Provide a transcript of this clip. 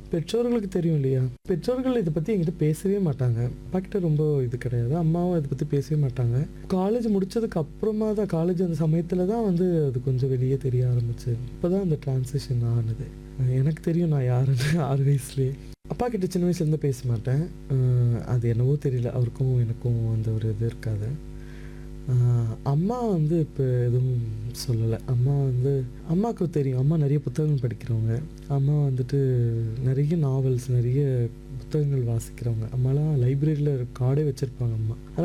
பெற்றோர்களுக்கு தெரியும் இல்லையா? பெற்றோர்கள் இத பத்தி என்கிட்ட பேசவே மாட்டாங்க. அப்பாகிட்ட ரொம்ப இது கிடையாது. அம்மாவும் இத பத்தி பேசவே மாட்டாங்க. காலேஜ் முடிச்சதுக்கு அப்புறமா தான் காலேஜ் அந்த சமயத்துல தான் வந்து அது கொஞ்சம் வெளிய தெரிய ஆரம்பிச்சது. இப்பதான் அந்த ட்ரான்சிஷன் ஆனது. எனக்கு தெரியும் நான் யாருன்னு 6 வயசுலயே. அப்பாகிட்ட சின்ன வயசுலேருந்து பேச மாட்டேன். அது என்னவோ தெரியல. அவருக்கும் எனக்கும் அந்த ஒரு இது இருக்காது. ஆ, அம்மா வந்து இப்ப எதுவும் சொல்லல. அம்மா வந்து அம்மாவுக்கு தெரியும். அம்மா நெறைய புத்தகங்கள் படிக்கிறவங்க. அம்மா வந்துட்டு நெறைய நாவல்ஸ், நெறைய புத்தகங்கள் வாசிக்கிறவங்க. அம்மாலாம் லைப்ரரியில கார்டே வச்சிருப்பாங்க அம்மா. ஆனா